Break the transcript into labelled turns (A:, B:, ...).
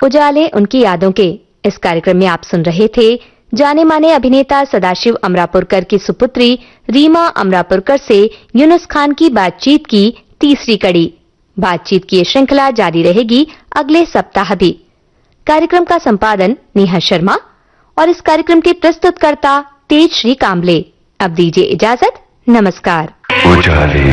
A: उजाले उनकी यादों के इस कार्यक्रम में आप सुन रहे थे जाने माने अभिनेता सदाशिव अमरापुरकर की सुपुत्री रीमा अमरापुरकर से यूनुस खान की बातचीत की तीसरी कड़ी। बातचीत की ये श्रृंखला जारी रहेगी अगले सप्ताह भी। कार्यक्रम का संपादन नेहा शर्मा और इस कार्यक्रम के प्रस्तुतकर्ता तेज श्री कांबले। अब दीजिए इजाजत, नमस्कार।
B: उजाले